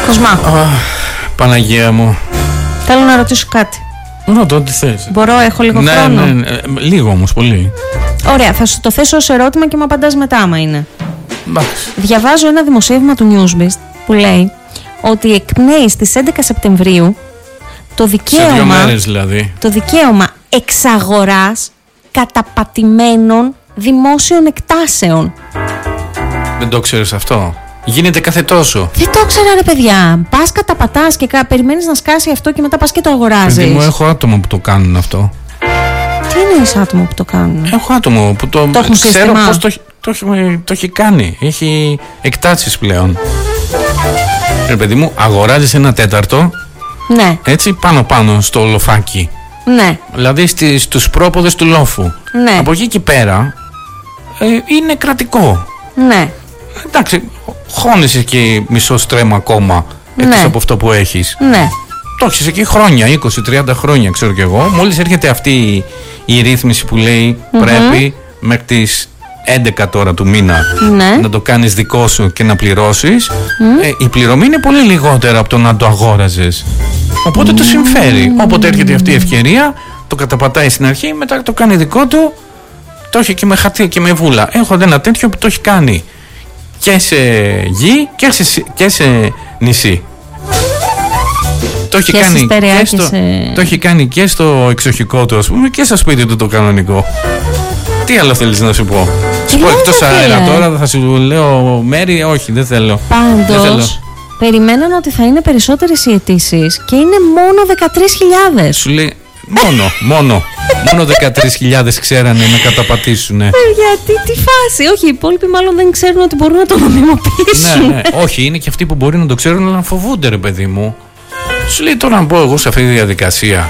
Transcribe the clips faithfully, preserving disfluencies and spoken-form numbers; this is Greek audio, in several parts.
Κοσμά. Oh, Παναγία μου. Θέλω να ρωτήσω κάτι. Ρωτώ τι θες. Μπορώ, έχω λίγο ναι, χρόνο. Ναι, ναι, λίγο όμως, πολύ. Ωραία, θα σου το θέσω ως ερώτημα και μου απαντάς μετά άμα είναι. Μπάς. Διαβάζω ένα δημοσίευμα του Newsbeast που λέει ότι εκπνέει στις έντεκα Σεπτεμβρίου το δικαίωμα, σε δύο μέρες δηλαδή. το δικαίωμα εξαγοράς καταπατημένων δημόσιων εκτάσεων. Δεν το ξέρεις αυτό. Γίνεται κάθε τόσο. Δεν το ήξερα ρε παιδιά. Πας καταπατάς και κα... περιμένεις να σκάσει αυτό και μετά πας και το αγοράζεις. Παιδί μου, έχω άτομα που το κάνουν αυτό. Τι εννοείς άτομα που το κάνουν? Έχω άτομο που το, το έχουν ξέρω σύστημα. πώς το, το, το, το έχει κάνει. Έχει εκτάσεις πλέον. Ρε παιδί μου, αγοράζεις ένα τέταρτο. Ναι. Έτσι πάνω πάνω στο λοφάκι. Ναι. Δηλαδή στις, στους πρόποδες του λόφου. Ναι. Από εκεί και πέρα ε, είναι κρατικό. Ναι. Εντάξει, χώνεσαι και μισό στρέμμα ακόμα εκτός ναι. από αυτό που έχεις. Ναι. Το έχεις εκεί χρόνια, είκοσι τριάντα χρόνια ξέρω κι εγώ. Μόλις έρχεται αυτή η, η ρύθμιση που λέει mm-hmm. πρέπει μέχρι τις έντεκα τώρα του μήνα ναι. να το κάνεις δικό σου και να πληρώσεις, mm. ε, η πληρωμή είναι πολύ λιγότερα από το να το αγόραζες. Οπότε mm. το συμφέρει. Όποτε έρχεται αυτή η ευκαιρία, το καταπατάει στην αρχή, μετά το κάνει δικό του. Το έχει και με χαρτί και με βούλα. Έχω ένα τέτοιο που το έχει κάνει και σε γη και σε, και σε νησί. Το έχει, κάνει και στο, σε... το έχει κάνει και στο εξοχικό του, ας πούμε, και στο σπίτι του το κανονικό. Τι άλλο θέλεις να σου πω? Σου πω εκτός αέρα τώρα, θα σου λέω μέρη, όχι, δεν θέλω. Πάντως, περιμέναν ότι θα είναι περισσότερες οι αιτήσεις και είναι μόνο δεκατρείς χιλιάδες. Σου λέει, μόνο, μόνο, μόνο δεκατρείς χιλιάδες ξέρανε να καταπατήσουνε. Γιατί, τι φάση, όχι, οι υπόλοιποι μάλλον δεν ξέρουν ότι μπορούν να το νομιμοποιήσουν. Ναι, ναι, όχι, είναι και αυτοί που μπορεί να το ξέρουν αλλά να φοβούνται ρε παιδί μου. Σου λέει τώρα να μπω εγώ σε αυτή τη διαδικασία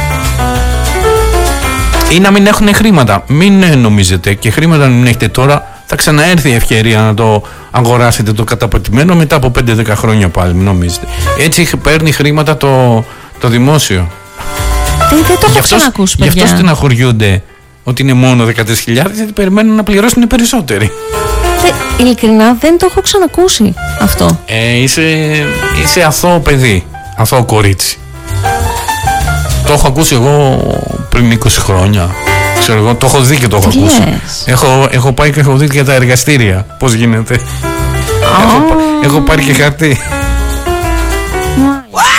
ή να μην έχουν χρήματα. Μην νομίζετε, και χρήματα μην έχετε τώρα, θα ξαναέρθει η ευκαιρία να το αγοράσετε το καταπατημένο μετά από πέντε δέκα χρόνια πάλι, μην νομίζετε. Έτσι παίρνει χρήματα το, το δημόσιο. Δεν, δεν το έχω ξανακούσει, παιδιά. Γι' αυτό στεναχωριούνται ότι είναι μόνο δεκατρείς χιλιάδες, γιατί περιμένουν να πληρώσουν οι περισσότεροι. Δε, ειλικρινά δεν το έχω ξανακούσει αυτό. Ε, είσαι, είσαι αθώο παιδί, αθώο κορίτσι. Το έχω ακούσει εγώ πριν είκοσι χρόνια. Ξέρω εγώ, το έχω δει και το έχω Τι ακούσει. Έχω, έχω πάει και έχω δει και τα εργαστήρια. Πώς γίνεται. Oh. Έχω, έχω πάρει και χαρτί.